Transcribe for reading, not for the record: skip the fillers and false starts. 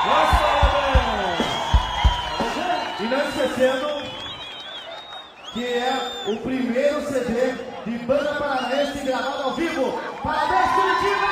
E não esquecendo que é o primeiro CD de banda paranaense gravado ao vivo. Parabéns, Curitiba!